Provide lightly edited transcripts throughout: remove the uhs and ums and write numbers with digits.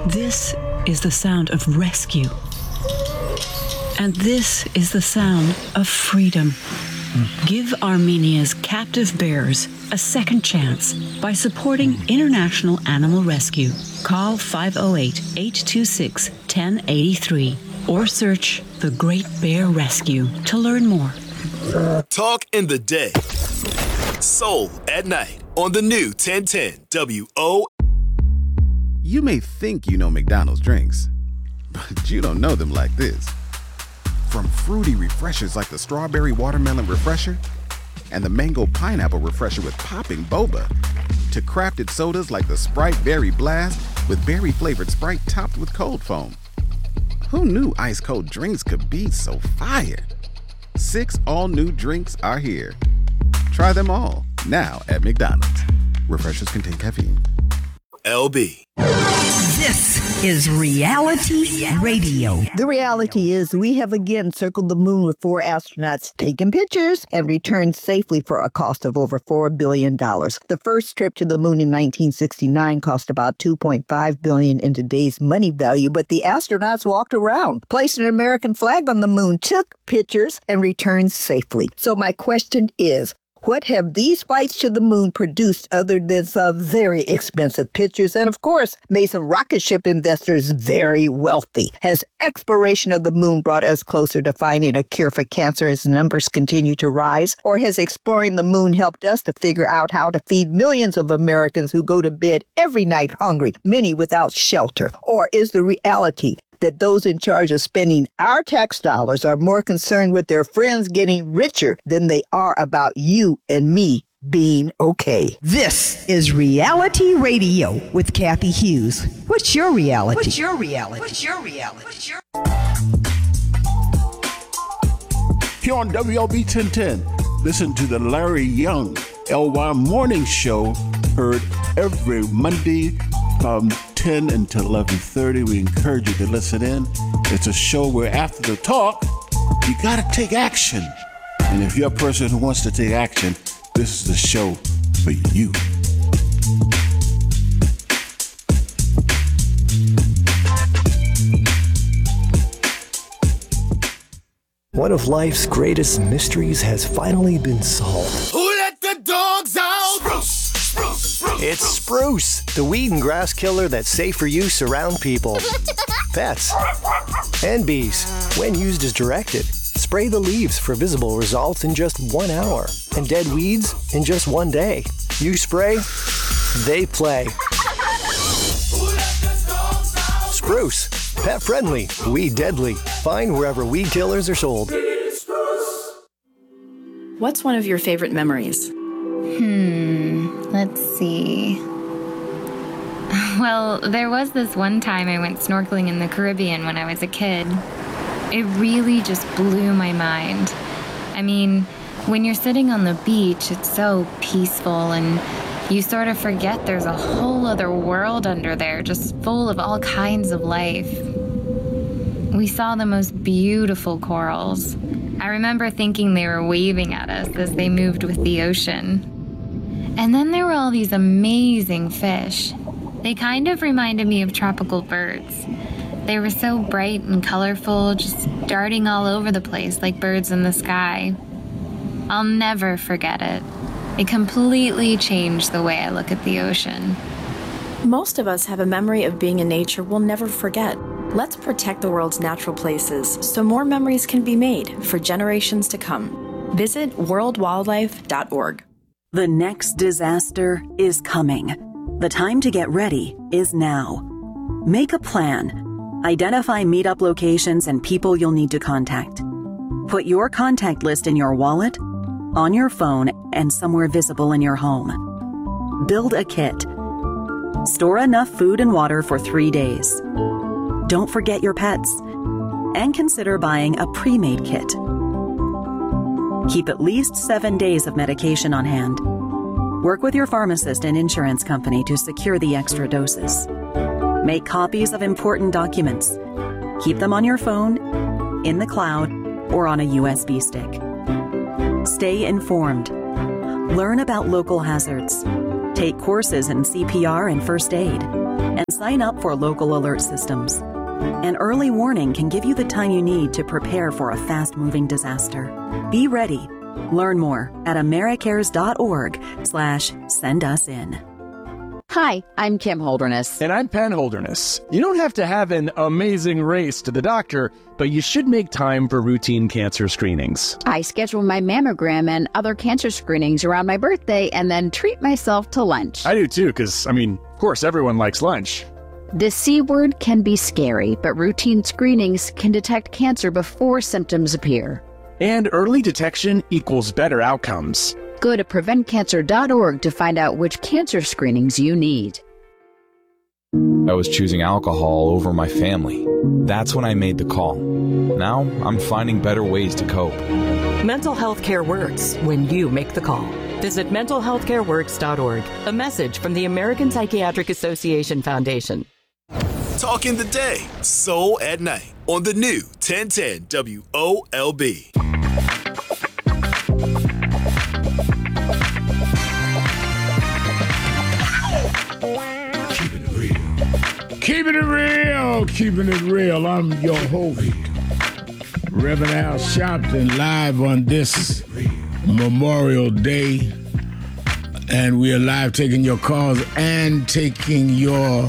This is the sound of rescue. And this is the sound of freedom. Give Armenia's captive bears a second chance by supporting International Animal Rescue. Call 508-826-1083 or search The Great Bear Rescue to learn more. Talk in the day. Soul at night on the new 1010 WO. You may think you know McDonald's drinks, but you don't know them like this. From fruity refreshers like the Strawberry Watermelon Refresher and the Mango Pineapple Refresher with popping boba, to crafted sodas like the Sprite Berry Blast with berry-flavored Sprite topped with cold foam. Who knew ice-cold drinks could be so fire? 6 all-new drinks are here. Try them all, now at McDonald's. Refreshers contain caffeine. LB. This is Reality Radio. The reality is we have again circled the moon with 4 astronauts taking pictures and returned safely for a cost of over $4 billion. The first trip to the moon in 1969 cost about $2.5 billion in today's money value, but the astronauts walked around, placed an American flag on the moon, took pictures, and returned safely. So my question is, what have these flights to the moon produced other than some very expensive pictures and, of course, made some rocket ship investors very wealthy? Has exploration of the moon brought us closer to finding a cure for cancer as numbers continue to rise? Or has exploring the moon helped us to figure out how to feed millions of Americans who go to bed every night hungry, many without shelter? Or is the reality that those in charge of spending our tax dollars are more concerned with their friends getting richer than they are about you and me being okay? This is Reality Radio with Kathy Hughes. What's your reality? What's your reality? What's your reality? What's your... Here on WLB 1010, listen to the Larry Young LY Morning Show, heard every Monday from 10 until 11:30. We encourage you to listen in. It's a show where after the talk, you got to take action. And if you're a person who wants to take action, this is the show for you. One of life's greatest mysteries has finally been solved. Who let the dogs out? Spruce. It's Spruce, the weed and grass killer that's safe for use around people, pets, and bees. When used as directed, spray the leaves for visible results in just 1 hour, and dead weeds in just 1 day. You spray, they play. Spruce, pet friendly, weed deadly. Find wherever weed killers are sold. What's one of your favorite memories? Let's see. Well, there was this one time I went snorkeling in the Caribbean when I was a kid. It really just blew my mind. I mean, when you're sitting on the beach, it's so peaceful and you sort of forget there's a whole other world under there, just full of all kinds of life. We saw the most beautiful corals. I remember thinking they were waving at us as they moved with the ocean. And then there were all these amazing fish. They kind of reminded me of tropical birds. They were so bright and colorful, just darting all over the place like birds in the sky. I'll never forget it. It completely changed the way I look at the ocean. Most of us have a memory of being in nature we'll never forget. Let's protect the world's natural places so more memories can be made for generations to come. Visit worldwildlife.org. The next disaster is coming. The time to get ready is now. Make a plan. Identify meetup locations and people you'll need to contact. Put your contact list in your wallet, on your phone, and somewhere visible in your home. Build a kit. Store enough food and water for 3 days. Don't forget your pets. And consider buying a pre-made kit. Keep at least 7 days of medication on hand. Work with your pharmacist and insurance company to secure the extra doses. Make copies of important documents. Keep them on your phone, in the cloud, or on a USB stick. Stay informed. Learn about local hazards. Take courses in CPR and first aid. and sign up for local alert systems. An early warning can give you the time you need to prepare for a fast-moving disaster. Be ready. Learn more at americares.org/sendusin. Hi, I'm Kim Holderness. And I'm Penn Holderness. You don't have to have an amazing race to the doctor, but you should make time for routine cancer screenings. I schedule my mammogram and other cancer screenings around my birthday and then treat myself to lunch. I do too, because, of course, everyone likes lunch. The C word can be scary, but routine screenings can detect cancer before symptoms appear. And early detection equals better outcomes. Go to preventcancer.org to find out which cancer screenings you need. I was choosing alcohol over my family. That's when I made the call. Now I'm finding better ways to cope. Mental health care works when you make the call. Visit mentalhealthcareworks.org. A message from the American Psychiatric Association Foundation. Talking the day, Soul at Night on the new 1010 WOLB. Keeping it real. I'm your host, Reverend Al Sharpton, live on this Memorial Day. And we are live taking your calls and taking your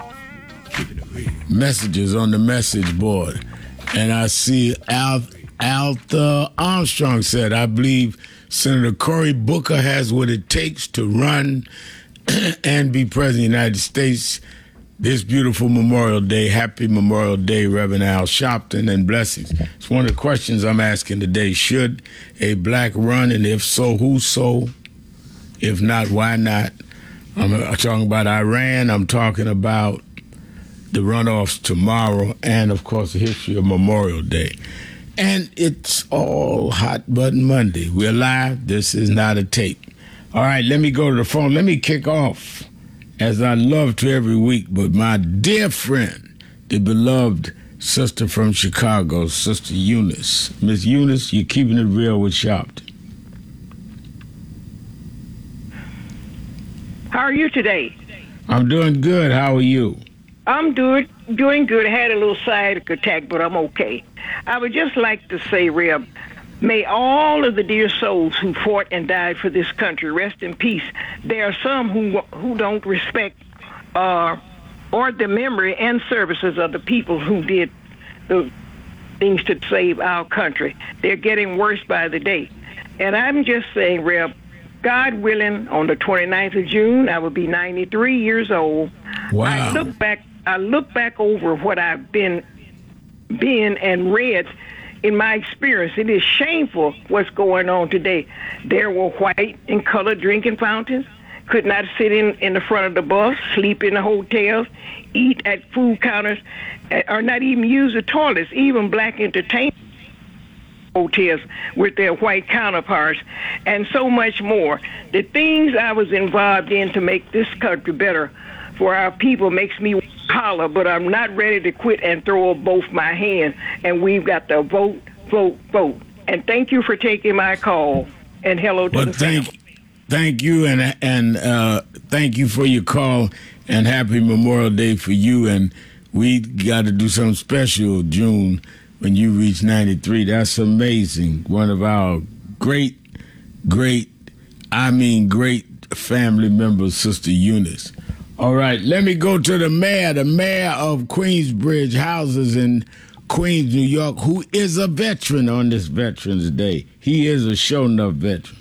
messages on the message board. And I see Arthur Armstrong said, I believe Senator Cory Booker has what it takes to run and be president of the United States. This beautiful Memorial Day. Happy Memorial Day, Reverend Al Sharpton, and blessings. It's one of the questions I'm asking today. Should a black run, and if so, who so? If not, why not? I'm talking about Iran. I'm talking about the runoffs tomorrow, and, of course, the history of Memorial Day. And it's all Hot Button Monday. We're live. This is not a tape. All right, let me go to the phone. Let me kick off, as I love to every week, but my dear friend, the beloved sister from Chicago, Sister Eunice. Miss Eunice, you're keeping it real with Sharpton. How are you today? I'm doing good. How are you? I'm doing good. I had a little sciatic attack, but I'm okay. I would just like to say, Reb, may all of the dear souls who fought and died for this country rest in peace. There are some who don't respect or the memory and services of the people who did the things to save our country. They're getting worse by the day. And I'm just saying, Reb, God willing, on the 29th of June, I will be 93 years old. Wow. I look back over what I've been and read. In my experience, it is shameful what's going on today. There were white and colored drinking fountains, could not sit in the front of the bus, sleep in the hotels, eat at food counters, or not even use the toilets, even black entertainment hotels with their white counterparts, and so much more. The things I was involved in to make this country better for our people makes me holler, but I'm not ready to quit and throw up both my hands. And we've got to vote, vote, vote. And thank you for taking my call. And hello to the family. Thank you, and thank you for your call, and happy Memorial Day for you. And we got to do something special, June, when you reach 93. That's amazing. One of our great family members, Sister Eunice. All right, let me go to the mayor of Queensbridge Houses in Queens, New York, who is a veteran on this Veterans Day. He is a sure-enough veteran.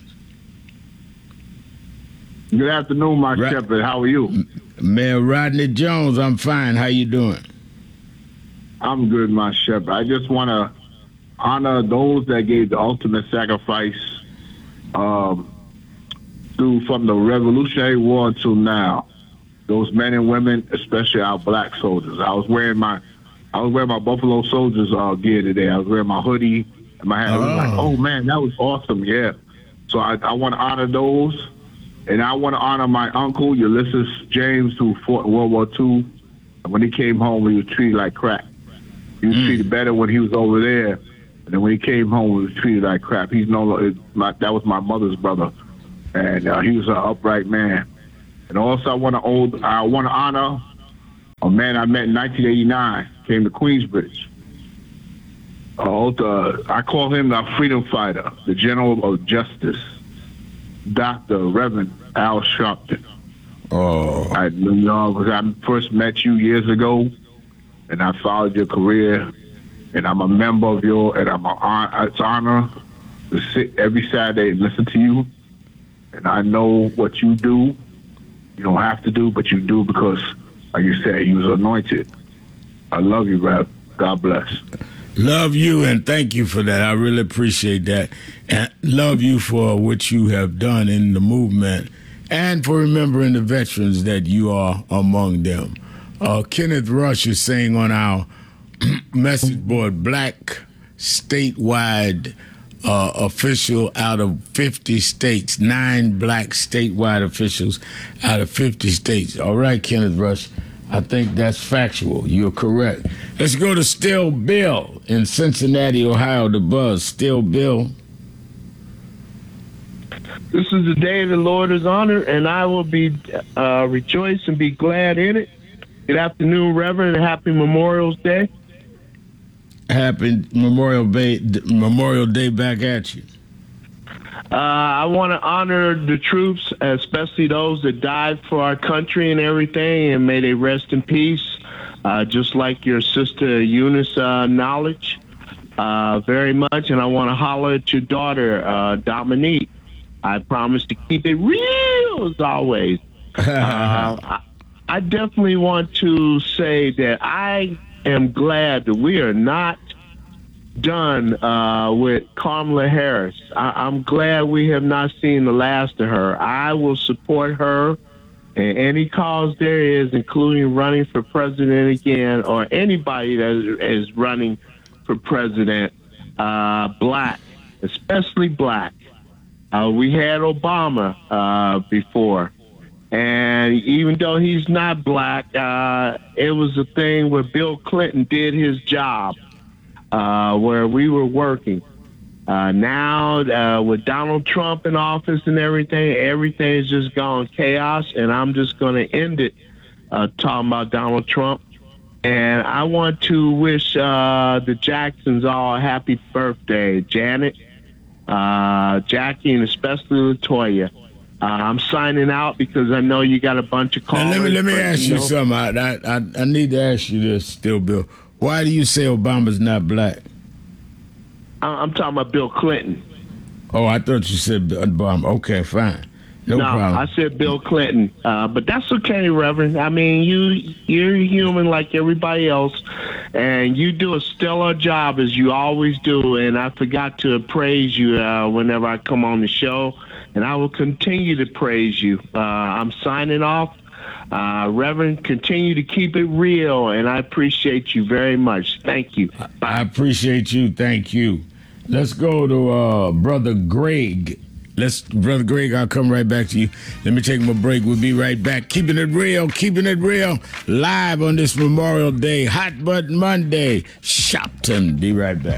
Good afternoon, my shepherd. How are you? Mayor Rodney Jones, I'm fine. How you doing? I'm good, my shepherd. I just want to honor those that gave the ultimate sacrifice from the Revolutionary War until now. Those men and women, especially our black soldiers. I was wearing my Buffalo Soldiers gear today. I was wearing my hoodie and my hat. I was like, oh man, that was awesome. Yeah. So I want to honor those. And I want to honor my uncle, Ulysses James, who fought in World War II. And when he came home, he was treated like crap. He was treated better when he was over there. And then when he came home, he was treated like crap. That was my mother's brother. And he was an upright man. And also I want to honor A man I met in 1989 came to Queensbridge. I call him the freedom fighter, the general of justice, Dr. Reverend Al Sharpton. I first met you years ago, and I followed your career, and I'm a member of it's an honor to sit every Saturday and listen to you. And I know what you do. You don't have to do, but you do because, like you said, you was anointed. I love you, Rev. God bless. Love you, and thank you for that. I really appreciate that. And love you for what you have done in the movement and for remembering the veterans that you are among them. Kenneth Rush is saying on our message board, black statewide official out of 50 states, 9 black statewide officials out of 50 states. All right, Kenneth Rush, I think that's factual. You're correct. Let's go to Still Bill in Cincinnati, Ohio, the Buzz. Still Bill. This is the day the Lord has honored, and I will be rejoice and be glad in it. Good afternoon, Reverend, and happy Memorial Day. Happy Memorial Day back at you. I want to honor the troops, especially those that died for our country and everything, and may they rest in peace, just like your sister Eunice Knowledge, very much. And I want to holler at your daughter, Dominique. I promise to keep it real as always. I definitely want to say that I am glad that we are not done with Kamala Harris. I'm glad we have not seen the last of her. I will support her in any cause there is, including running for president again, or anybody that is running for president, black, especially black. We had Obama before. And even though he's not black, it was a thing where Bill Clinton did his job, where we were working. Now, with Donald Trump in office and everything is just gone chaos, and I'm just going to end it talking about Donald Trump. And I want to wish the Jacksons all a happy birthday, Janet, Jackie, and especially LaToya. I'm signing out because I know you got a bunch of callers. Let me ask you something. I need to ask you this, Still Bill. Why do you say Obama's not black? I'm talking about Bill Clinton. Oh, I thought you said Obama. Okay, fine. No problem. I said Bill Clinton. But that's okay, Reverend. I mean, you're human like everybody else, and you do a stellar job as you always do, and I forgot to praise you whenever I come on the show. And I will continue to praise you. I'm signing off. Reverend, continue to keep it real, and I appreciate you very much. Thank you. Bye. I appreciate you. Thank you. Let's go to Brother Greg. Brother Greg, I'll come right back to you. Let me take my break. We'll be right back. Keeping it real, live on this Memorial Day, Hot Button Monday. Shopton. Be right back.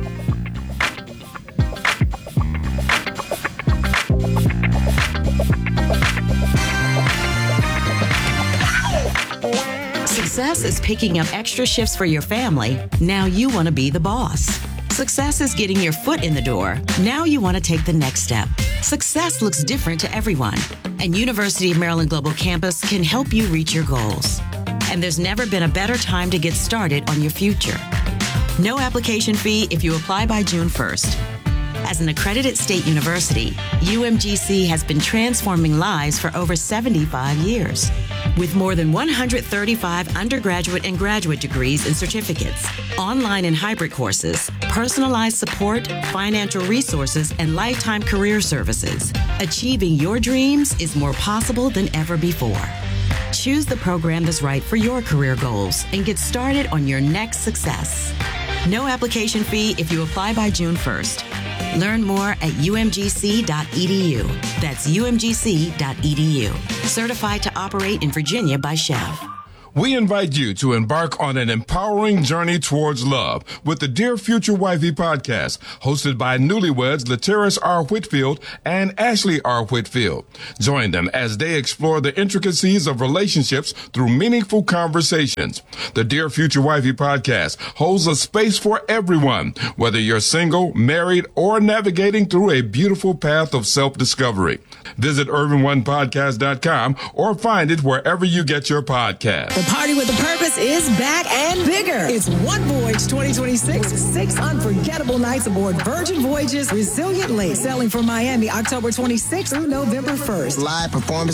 Success is picking up extra shifts for your family. Now you want to be the boss. Success is getting your foot in the door. Now you want to take the next step. Success looks different to everyone, and University of Maryland Global Campus can help you reach your goals. And there's never been a better time to get started on your future. No application fee if you apply by June 1st. As an accredited state university, UMGC has been transforming lives for over 75 years. With more than 135 undergraduate and graduate degrees and certificates, online and hybrid courses, personalized support, financial resources, and lifetime career services, achieving your dreams is more possible than ever before. Choose the program that's right for your career goals and get started on your next success. No application fee if you apply by June 1st. Learn more at umgc.edu. That's umgc.edu. Certified to operate in Virginia by Chev. We invite you to embark on an empowering journey towards love with the Dear Future Wifey podcast, hosted by newlyweds Lateris R. Whitfield and Ashley R. Whitfield. Join them as they explore the intricacies of relationships through meaningful conversations. The Dear Future Wifey podcast holds a space for everyone, whether you're single, married, or navigating through a beautiful path of self-discovery. Visit UrbanOnePodcast.com or find it wherever you get your podcast. The Party with a Purpose is back and bigger. It's One Voyage 2026 with 6 unforgettable nights aboard Virgin Voyage's Resilient Lake, sailing from Miami October 26th through November 1st. Live performances